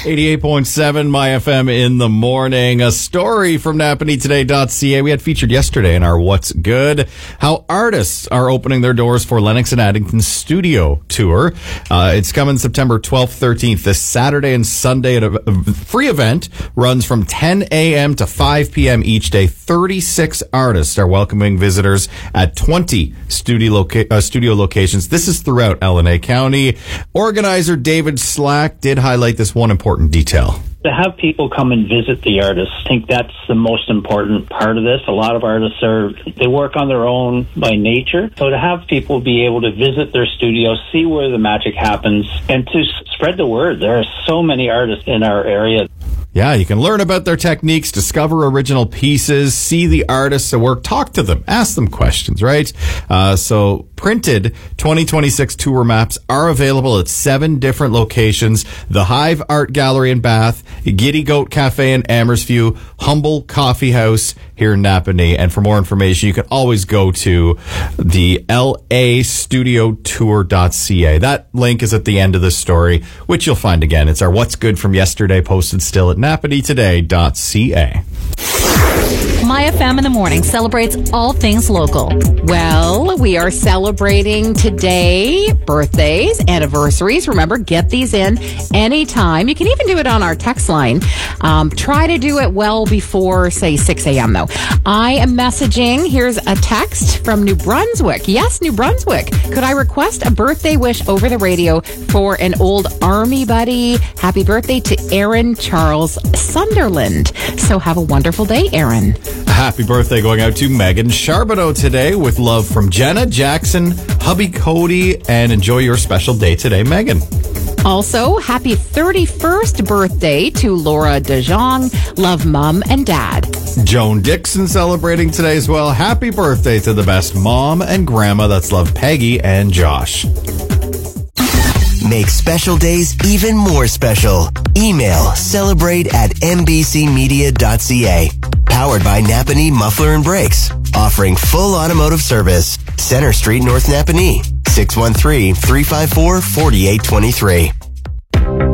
88.7 My FM in the morning. A story from Napanee we had featured yesterday in our What's Good. How artists are opening their doors for Lennox and Addington's studio tour. It's coming September 12th, 13th, this Saturday and Sunday. At a free event runs from 10 a.m. to 5 p.m. each day. 36 artists are welcoming visitors at 20 studio locations. This is throughout LNA County. Organizer David Slack did highlight this one important detail. To have people come and visit the artists, I think that's the most important part of this. A lot of artists they work on their own by nature. So to have people be able to visit their studios, see where the magic happens, and to spread the word. There are so many artists in our area. Yeah, you can learn about their techniques, discover original pieces, see the artists at work, talk to them, ask them questions, right? So printed 2026 tour maps are available at 7 different locations. The Hive Art Gallery in Bath, Giddy Goat Cafe in Amherstview, Humble Coffee House here in Napanee. And for more information, you can always go to the lastudiotour.ca. That link is at the end of the story, which you'll find again. It's our What's Good from yesterday, posted still at napaneetoday.ca. My FM in the morning celebrates all things local. Well, we are celebrating today birthdays, anniversaries. Remember, get these in anytime. You can even do it on our text line. Try to do it well before, say, 6 a.m., though. I am messaging. Here's a text from New Brunswick. Yes, New Brunswick. Could I request a birthday wish over the radio for an old Army buddy? Happy birthday to Aaron Charles Sunderland. So have a wonderful day, Aaron. Happy birthday going out to Megan Charbonneau today, with love from Jenna, Jackson, hubby Cody, and enjoy your special day today, Megan. Also, happy 31st birthday to Laura DeJong. Love, Mom and Dad. Joan Dixon celebrating today as well. Happy birthday to the best mom and grandma. That's love, Peggy and Josh. Make special days even more special. Email celebrate@mbcmedia.ca. Powered by Napanee Muffler and Brakes. Offering full automotive service. Center Street, North Napanee. 613-354-4823.